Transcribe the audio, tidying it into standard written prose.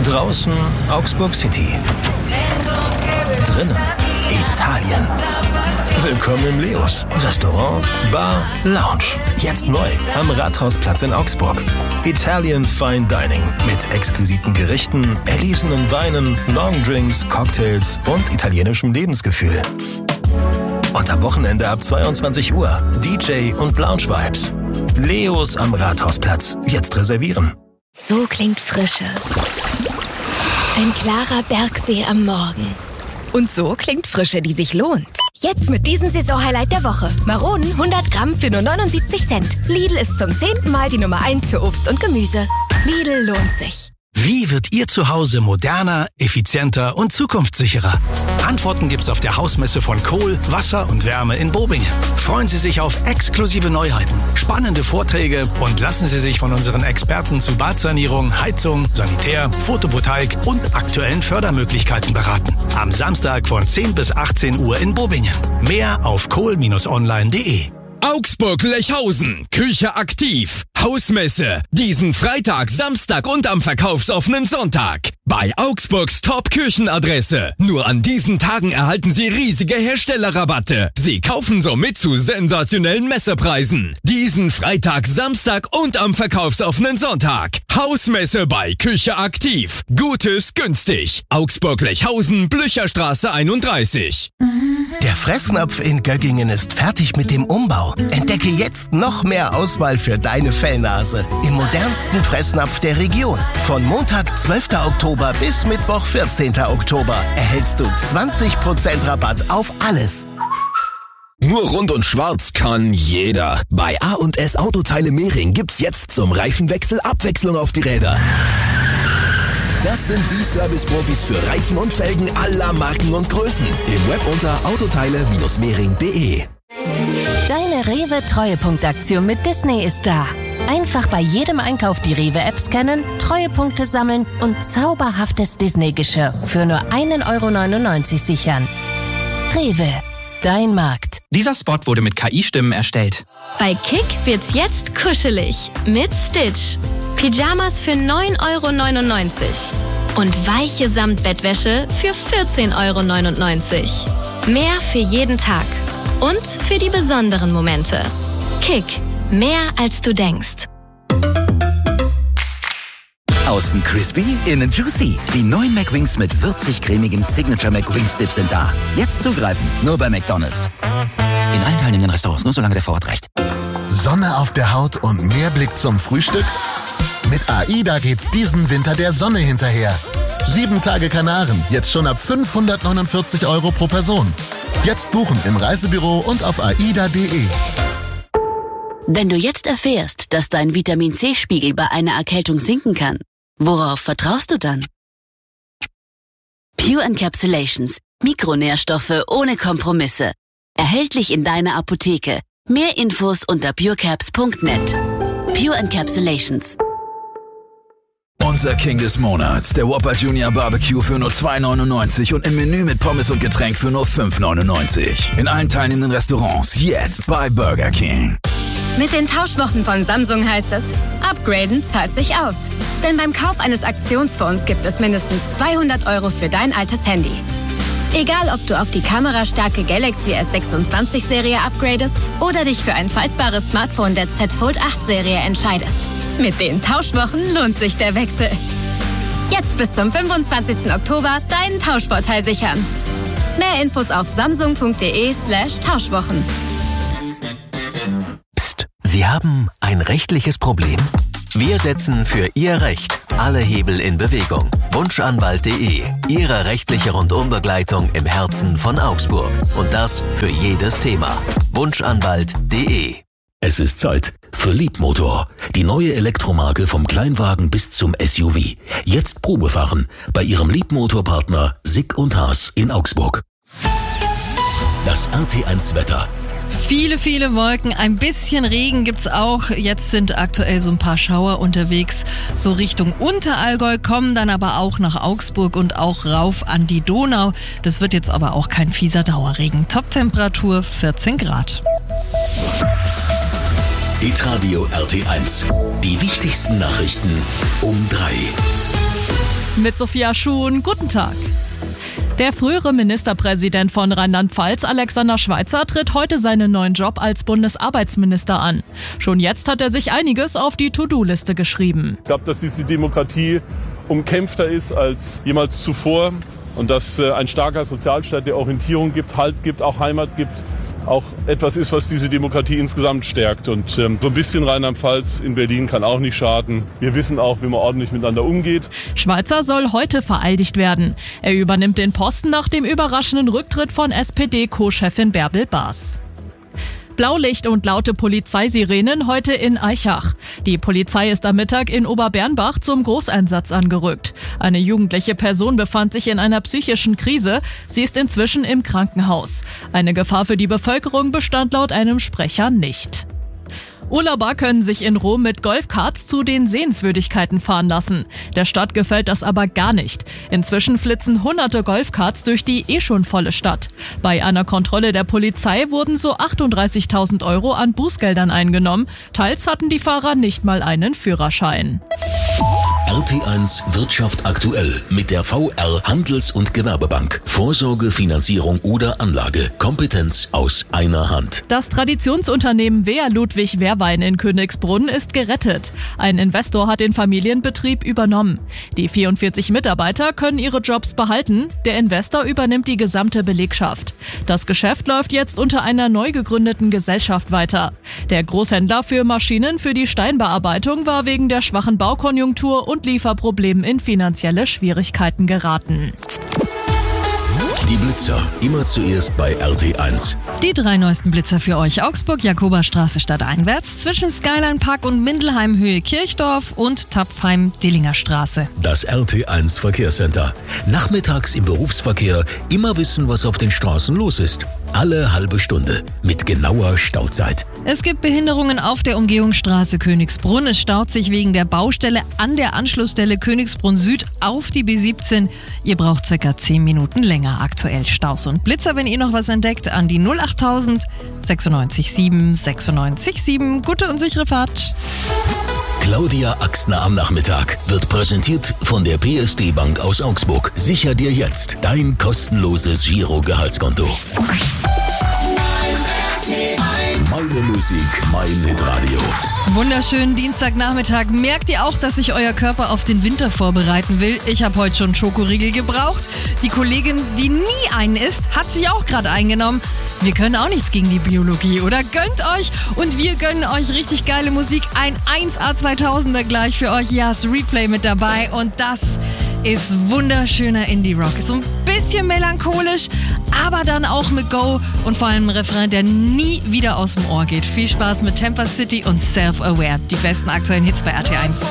Draußen Augsburg City. Drinnen Italien. Willkommen im Leos. Restaurant, Bar, Lounge. Jetzt neu am Rathausplatz in Augsburg. Italian Fine Dining mit exquisiten Gerichten, erlesenen Weinen, Longdrinks, Cocktails und italienischem Lebensgefühl. Und am Wochenende ab 22 Uhr DJ und Lounge Vibes. Leos am Rathausplatz. Jetzt reservieren. So klingt Frische. Ein klarer Bergsee am Morgen. Und so klingt Frische, die sich lohnt. Jetzt mit diesem Saisonhighlight der Woche. Maronen 100 Gramm für nur 79 Cent. Lidl ist zum 10. Mal die Nummer 1 für Obst und Gemüse. Lidl lohnt sich. Wie wird Ihr Zuhause moderner, effizienter und zukunftssicherer? Antworten gibt's auf der Hausmesse von Kohl, Wasser und Wärme in Bobingen. Freuen Sie sich auf exklusive Neuheiten, spannende Vorträge und lassen Sie sich von unseren Experten zu Badsanierung, Heizung, Sanitär, Photovoltaik und aktuellen Fördermöglichkeiten beraten. Am Samstag von 10 bis 18 Uhr in Bobingen. Mehr auf kohl-online.de. Augsburg-Lechhausen, Küche aktiv, Hausmesse, diesen Freitag, Samstag und am verkaufsoffenen Sonntag. Bei Augsburgs Top-Küchenadresse. Nur an diesen Tagen erhalten Sie riesige Herstellerrabatte. Sie kaufen somit zu sensationellen Messepreisen. Diesen Freitag, Samstag und am verkaufsoffenen Sonntag. Hausmesse bei Küche aktiv. Gutes günstig. Augsburg-Lechhausen, Blücherstraße 31. Der Fressnapf in Göggingen ist fertig mit dem Umbau. Entdecke jetzt noch mehr Auswahl für deine Fellnase im modernsten Fressnapf der Region. Von Montag, 12. Oktober bis Mittwoch, 14. Oktober erhältst du 20% Rabatt auf alles. Nur rund und schwarz kann jeder. Bei A&S Autoteile Mehring gibt's jetzt zum Reifenwechsel Abwechslung auf die Räder. Das sind die Service-Profis für Reifen und Felgen aller Marken und Größen. Im Web unter autoteile-mehring.de. Deine Rewe-Treuepunktaktion mit Disney ist da. Einfach bei jedem Einkauf die Rewe-App scannen, Treuepunkte sammeln und zauberhaftes Disney-Geschirr für nur 1,99 € sichern. Rewe, dein Markt. Dieser Spot wurde mit KI-Stimmen erstellt. Bei Kick wird's jetzt kuschelig mit Stitch. Pyjamas für 9,99 € und weiche Samtbettwäsche für 14,99 €. Mehr für jeden Tag und für die besonderen Momente. Kick, mehr als du denkst. Außen crispy, innen juicy. Die neuen McWings mit würzig-cremigem Signature McWings Dip sind da. Jetzt zugreifen, nur bei McDonald's. In allen teilnehmenden Restaurants, nur solange der Vorrat reicht. Sonne auf der Haut und mehr Blick zum Frühstück? Mit AIDA geht's diesen Winter der Sonne hinterher. 7 Tage Kanaren, jetzt schon ab 549 € pro Person. Jetzt buchen im Reisebüro und auf aida.de. Wenn du jetzt erfährst, dass dein Vitamin-C-Spiegel bei einer Erkältung sinken kann, worauf vertraust du dann? Pure Encapsulations. Mikronährstoffe ohne Kompromisse. Erhältlich in deiner Apotheke. Mehr Infos unter purecaps.net. Pure Encapsulations. Unser King des Monats, der Whopper Junior Barbecue für nur 2,99 € und im Menü mit Pommes und Getränk für nur 5,99 €. In allen teilnehmenden Restaurants jetzt bei Burger King. Mit den Tauschwochen von Samsung heißt es, upgraden zahlt sich aus. Denn beim Kauf eines Aktionsfonds gibt es mindestens 200 € für dein altes Handy. Egal, ob du auf die kamerastarke Galaxy S26-Serie upgradest oder dich für ein faltbares Smartphone der Z Fold 8-Serie entscheidest. Mit den Tauschwochen lohnt sich der Wechsel. Jetzt bis zum 25. Oktober deinen Tauschvorteil sichern. Mehr Infos auf samsung.de/Tauschwochen. Psst, Sie haben ein rechtliches Problem? Wir setzen für Ihr Recht alle Hebel in Bewegung. Wunschanwalt.de, Ihre rechtliche Rundumbegleitung im Herzen von Augsburg. Und das für jedes Thema. Wunschanwalt.de. Es ist Zeit für Liebmotor, die neue Elektromarke vom Kleinwagen bis zum SUV. Jetzt Probefahren bei Ihrem Liebmotorpartner Sick & Haas in Augsburg. Das RT1 Wetter. Viele, viele Wolken, ein bisschen Regen gibt's auch. Jetzt sind aktuell so ein paar Schauer unterwegs. So Richtung Unterallgäu, kommen dann aber auch nach Augsburg und auch rauf an die Donau. Das wird jetzt aber auch kein fieser Dauerregen. Toptemperatur 14 Grad. Hitradio RT1. Die wichtigsten Nachrichten um 3. mit Sophia Schuhn. Guten Tag. Der frühere Ministerpräsident von Rheinland-Pfalz, Alexander Schweitzer, tritt heute seinen neuen Job als Bundesarbeitsminister an. Schon jetzt hat er sich einiges auf die To-Do-Liste geschrieben. Ich glaube, dass diese Demokratie umkämpfter ist als jemals zuvor und dass ein starker Sozialstaat, der Orientierung gibt, Halt gibt, auch Heimat gibt, auch etwas ist, was diese Demokratie insgesamt stärkt. Und so ein bisschen Rheinland-Pfalz in Berlin kann auch nicht schaden. Wir wissen auch, wie man ordentlich miteinander umgeht. Schweitzer soll heute vereidigt werden. Er übernimmt den Posten nach dem überraschenden Rücktritt von SPD-Co-Chefin Bärbel Baas. Blaulicht und laute Polizeisirenen heute in Aichach. Die Polizei ist am Mittag in Oberbernbach zum Großeinsatz angerückt. Eine jugendliche Person befand sich in einer psychischen Krise. Sie ist inzwischen im Krankenhaus. Eine Gefahr für die Bevölkerung bestand laut einem Sprecher nicht. Urlauber können sich in Rom mit Golfkarts zu den Sehenswürdigkeiten fahren lassen. Der Stadt gefällt das aber gar nicht. Inzwischen flitzen hunderte Golfkarts durch die schon volle Stadt. Bei einer Kontrolle der Polizei wurden so 38.000 € an Bußgeldern eingenommen. Teils hatten die Fahrer nicht mal einen Führerschein. RT1 Wirtschaft aktuell mit der VR Handels- und Gewerbebank. Vorsorge, Finanzierung oder Anlage. Kompetenz aus einer Hand. Das Traditionsunternehmen Wehr Ludwig Wehrwein in Königsbrunn ist gerettet. Ein Investor hat den Familienbetrieb übernommen. Die 44 Mitarbeiter können ihre Jobs behalten. Der Investor übernimmt die gesamte Belegschaft. Das Geschäft läuft jetzt unter einer neu gegründeten Gesellschaft weiter. Der Großhändler für Maschinen für die Steinbearbeitung war wegen der schwachen Baukonjunktur und Lieferproblemen in finanzielle Schwierigkeiten geraten. Die Blitzer, immer zuerst bei RT1. Die 3 neuesten Blitzer für euch. Augsburg, Jakoberstraße stadteinwärts, zwischen Skyline Park und Mindelheim Höhe Kirchdorf und Tapfheim Dillinger Straße. Das RT1 Verkehrscenter. Nachmittags im Berufsverkehr immer wissen, was auf den Straßen los ist. Alle halbe Stunde mit genauer Stauzeit. Es gibt Behinderungen auf der Umgehungsstraße Königsbrunn. Es staut sich wegen der Baustelle an der Anschlussstelle Königsbrunn Süd auf die B17. Ihr braucht ca. 10 Minuten länger. Aktuell Staus und Blitzer, wenn ihr noch was entdeckt, an die 08000 967 967. Gute und sichere Fahrt. Claudia Axtner am Nachmittag wird präsentiert von der PSD Bank aus Augsburg. Sicher dir jetzt dein kostenloses Giro-Gehaltskonto. Meine Musik, mein Hitradio. Wunderschönen Dienstagnachmittag. Merkt ihr auch, dass sich euer Körper auf den Winter vorbereiten will? Ich habe heute schon Schokoriegel gebraucht. Die Kollegin, die nie einen isst, hat sich auch gerade eingenommen. Wir können auch nichts gegen die Biologie, oder? Gönnt euch und wir gönnen euch richtig geile Musik. Ein 1A 2000er gleich für euch. Ja, das Replay mit dabei und das ist wunderschöner Indie-Rock. So ein bisschen melancholisch, aber dann auch mit Go und vor allem ein Refrain, der nie wieder aus dem Ohr geht. Viel Spaß mit Temper City und Self-Aware. Die besten aktuellen Hits bei RT1.